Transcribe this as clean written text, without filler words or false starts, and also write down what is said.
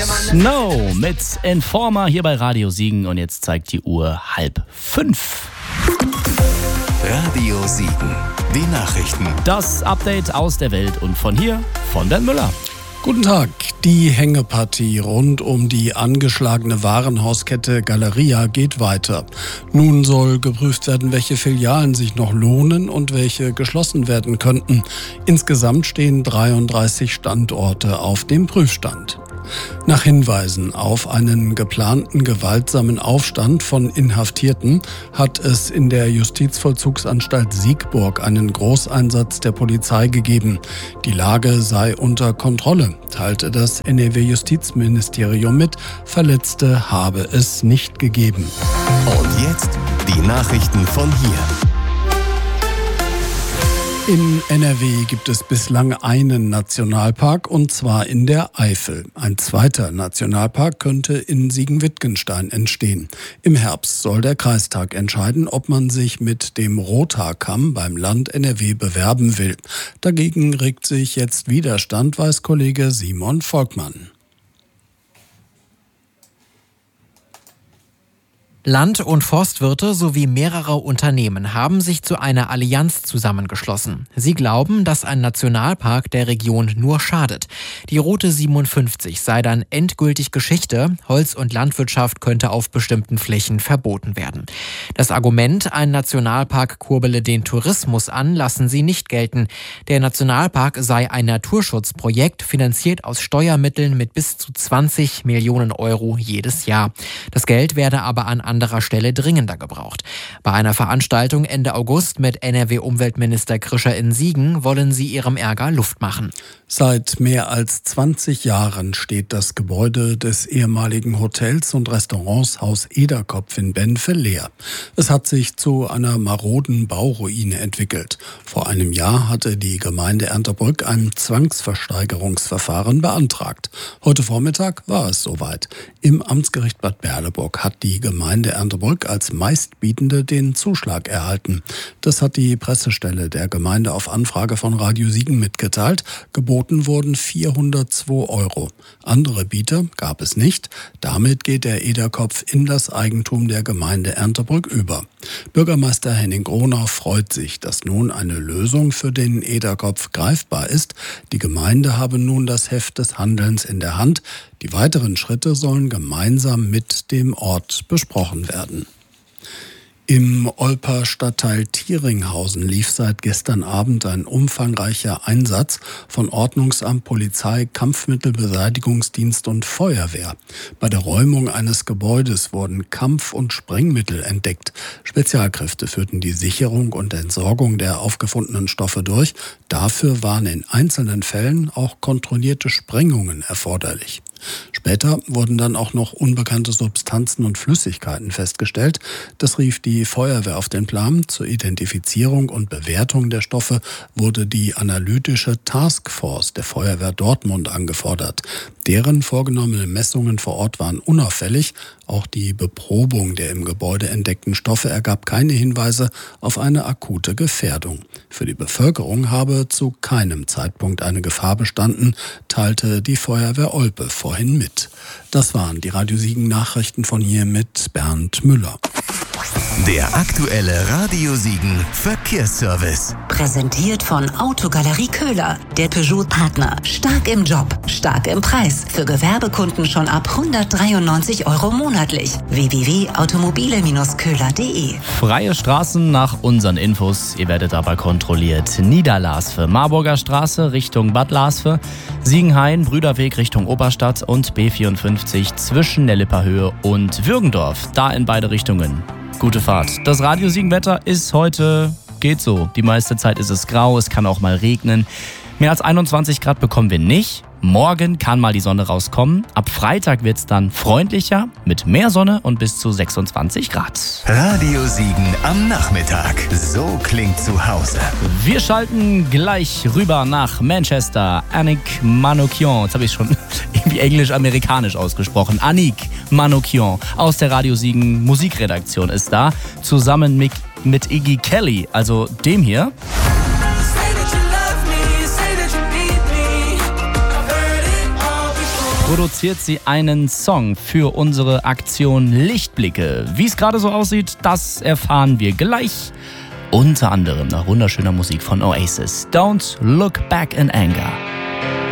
Snow mit Informer hier bei Radio Siegen und jetzt zeigt die Uhr 4:30. Radio Siegen, die Nachrichten. Das Update aus der Welt und von hier, von Bernd Müller. Guten Tag. Die Hängepartie rund um die angeschlagene Warenhauskette Galeria geht weiter. Nun soll geprüft werden, welche Filialen sich noch lohnen und welche geschlossen werden könnten. Insgesamt stehen 33 Standorte auf dem Prüfstand. Nach Hinweisen auf einen geplanten gewaltsamen Aufstand von Inhaftierten hat es in der Justizvollzugsanstalt Siegburg einen Großeinsatz der Polizei gegeben. Die Lage sei unter Kontrolle, teilte das NRW-Justizministerium mit. Verletzte habe es nicht gegeben. Und jetzt die Nachrichten von hier. In NRW gibt es bislang einen Nationalpark, und zwar in der Eifel. Ein zweiter Nationalpark könnte in Siegen-Wittgenstein entstehen. Im Herbst soll der Kreistag entscheiden, ob man sich mit dem Rothaarkamm beim Land NRW bewerben will. Dagegen regt sich jetzt Widerstand, weiß Kollege Simon Volkmann. Land- und Forstwirte sowie mehrere Unternehmen haben sich zu einer Allianz zusammengeschlossen. Sie glauben, dass ein Nationalpark der Region nur schadet. Die Route 57 sei dann endgültig Geschichte. Holz- und Landwirtschaft könnte auf bestimmten Flächen verboten werden. Das Argument, ein Nationalpark kurbele den Tourismus an, lassen sie nicht gelten. Der Nationalpark sei ein Naturschutzprojekt, finanziert aus Steuermitteln mit bis zu 20 Millionen Euro jedes Jahr. Das Geld werde aber an anderer Stelle dringender gebraucht. Bei einer Veranstaltung Ende August mit NRW-Umweltminister Krischer in Siegen wollen sie ihrem Ärger Luft machen. Seit mehr als 20 Jahren steht das Gebäude des ehemaligen Hotels und Restaurants Haus Ederkopf in Benfe leer. Es hat sich zu einer maroden Bauruine entwickelt. Vor einem Jahr hatte die Gemeinde Erndtebrück ein Zwangsversteigerungsverfahren beantragt. Heute Vormittag war es soweit. Im Amtsgericht Bad Berleburg hat die Gemeinde Erndtebrück als Meistbietende den Zuschlag erhalten. Das hat die Pressestelle der Gemeinde auf Anfrage von Radio Siegen mitgeteilt. Geboten wurden 402 Euro. Andere Bieter gab es nicht. Damit geht der Ederkopf in das Eigentum der Gemeinde Erndtebrück über. Bürgermeister Henning Gronau freut sich, dass nun eine Lösung für den Ederkopf greifbar ist. Die Gemeinde habe nun das Heft des Handelns in der Hand. Die weiteren Schritte sollen gemeinsam mit dem Ort besprochen werden. Im Olper Stadtteil Thieringhausen lief seit gestern Abend ein umfangreicher Einsatz von Ordnungsamt, Polizei, Kampfmittelbeseitigungsdienst und Feuerwehr. Bei der Räumung eines Gebäudes wurden Kampf- und Sprengmittel entdeckt. Spezialkräfte führten die Sicherung und Entsorgung der aufgefundenen Stoffe durch. Dafür waren in einzelnen Fällen auch kontrollierte Sprengungen erforderlich. Später wurden dann auch noch unbekannte Substanzen und Flüssigkeiten festgestellt. Das rief die Feuerwehr auf den Plan. Zur Identifizierung und Bewertung der Stoffe wurde die analytische Taskforce der Feuerwehr Dortmund angefordert. Deren vorgenommene Messungen vor Ort waren unauffällig. Auch die Beprobung der im Gebäude entdeckten Stoffe ergab keine Hinweise auf eine akute Gefährdung. Für die Bevölkerung habe zu keinem Zeitpunkt eine Gefahr bestanden, teilte die Feuerwehr Olpe vorhin mit. Das waren die Radio Siegen Nachrichten von hier mit Bernd Müller. Der aktuelle Radio Siegen Verkehrsservice. Präsentiert von Autogalerie Köhler, der Peugeot-Partner. Stark im Job, stark im Preis. Für Gewerbekunden schon ab 193 Euro monatlich. www.automobile-köhler.de. Freie Straßen nach unseren Infos. Ihr werdet dabei kontrolliert. Niederlasve, Marburger Straße Richtung Bad Lasve, Siegenhain, Brüderweg Richtung Oberstadt und B54 zwischen der Lipperhöhe und Würgendorf. Da in beide Richtungen. Gute Fahrt. Das Radio Siegen-Wetter ist heute, geht so. Die meiste Zeit ist es grau, es kann auch mal regnen. Mehr als 21 Grad bekommen wir nicht. Morgen kann mal die Sonne rauskommen. Ab Freitag wird es dann freundlicher mit mehr Sonne und bis zu 26 Grad. Radio Siegen am Nachmittag. So klingt zu Hause. Wir schalten gleich rüber nach Manchester. Annick Manoukian, jetzt habe ich schon irgendwie englisch-amerikanisch ausgesprochen. Annick Manoukian aus der Radio Siegen Musikredaktion ist da. Zusammen mit Iggy Kelly, also dem hier. produziert sie einen Song für unsere Aktion Lichtblicke. Wie es gerade so aussieht, das erfahren wir gleich. Unter anderem nach wunderschöner Musik von Oasis. Don't Look Back in Anger.